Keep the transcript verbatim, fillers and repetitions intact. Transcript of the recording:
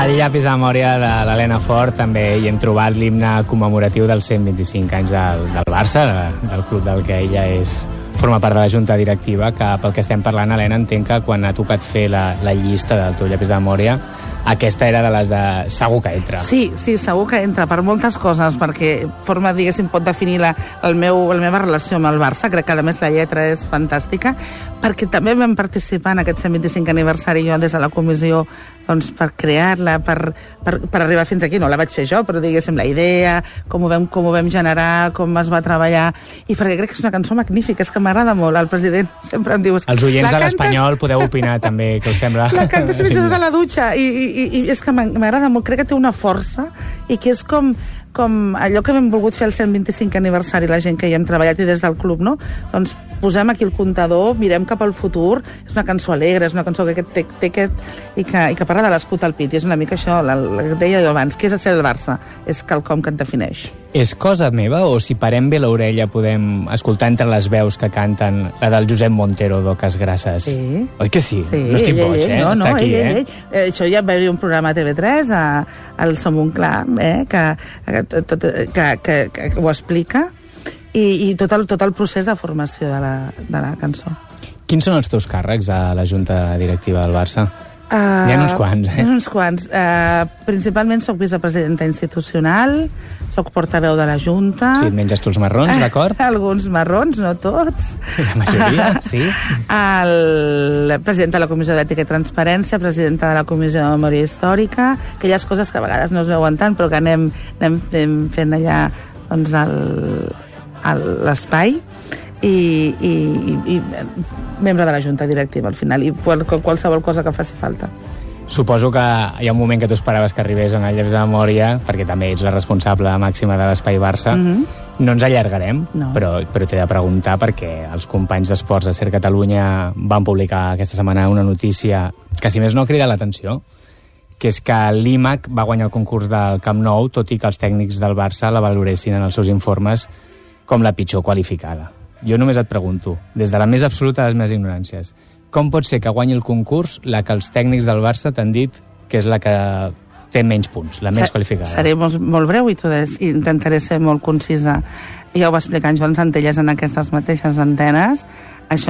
Al llapis de memòria de l'Helena Fort també hi hem trobat l'himne commemoratiu dels cent vint-i-cinc anys del, del Barça, de, del club del que ella és, forma part de la junta directiva, que pel que estem parlant, Helena, entenc que quan ha tocat fer la, la llista del teu llapis de memòria, aquesta era de les de... segur que entra. Sí, sí, segur que entra, per moltes coses, perquè forma, diguéssim, pot definir la, el meu, la meva relació amb el Barça. Crec que, a més, la lletra és fantàstica, perquè també vam participar en aquest cent vint-i-cinc aniversari jo des de la comissió, doncs, per crear-la, per, per, per arribar fins aquí. No la vaig fer jo, però, diguéssim, la idea, com ho vam, com ho vam generar, com es va treballar, i perquè crec que és una cançó magnífica, és que m'agrada molt. El president sempre em diu... Els oients de l'Espanyol podeu opinar, també, que us sembla... La cantes fins de la dutxa, i, i, i és que m'agrada molt, crec que té una força, i que és com, com allò que hem volgut fer el cent vint-i-cinc aniversari, la gent que hi hem treballat i des del club, no? Doncs posem aquí el comptador, mirem cap al futur, és una cançó alegre, és una cançó que té, té aquest... I que, i que parla de l'escut al pit, i és una mica això, la, la que deia jo abans, què és ser el Barça? És quelcom que et defineix. És cosa meva, o si parem bé l'orella podem escoltar entre les veus que canten la del Josep Montero d'Oques Grasses? Sí. Oi que sí? Sí, no estic ell, boig, ell, eh? No, Està no, aquí, ell, eh? ell, ell. Això ja va haver un programa a T V tres, a, al Som un Clar, eh? que, que, tot, que, que, que ho explica, i, i tot, el, tot el procés de formació de la, de la cançó. Quins són els teus càrrecs a la junta directiva del Barça? Uh, Hi ha uns quants, eh? Hi ha uns quants. Uh, principalment soc vicepresidenta institucional, soc portaveu de la Junta... Sí, et menges tu els marrons, d'acord? Alguns marrons, no tots. La majoria, sí. El presidenta de la Comissió d'Ètica i Transparència, presidenta de la Comissió de Memòria Històrica, aquelles coses que a vegades no es veuen tant, però que anem, anem, anem fent allà doncs, l'espai. I, i, i membre de la Junta Directiva al final, i qual, qualsevol cosa que faci falta. Suposo que hi ha un moment que tu esperaves que arribés en el llapis de memòria, perquè també ets la responsable màxima de l'Espai Barça. Mm-hmm. No ens allargarem, no. però, però t'he de preguntar perquè els companys d'Esports de Ser Catalunya van publicar aquesta setmana una notícia que, si més no, crida l'atenció, que és que l'I M A C va guanyar el concurs del Camp Nou, tot i que els tècnics del Barça la valoressin en els seus informes com la pitjor qualificada. Jo només et pregunto, des de la més absoluta de les meves ignoràncies, com pot ser que guanyi el concurs la que els tècnics del Barça t'han dit que és la que té menys punts, la menys qualificada? Seré molt, molt breu i, i intentaré ser molt concisa. Ja ho va explicar en Joan Centelles en aquestes mateixes antenes. Això